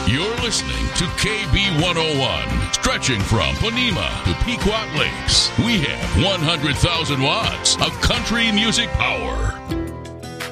You're listening to KB 101, stretching from Ponema to Pequot Lakes. We have 100,000 watts of country music power.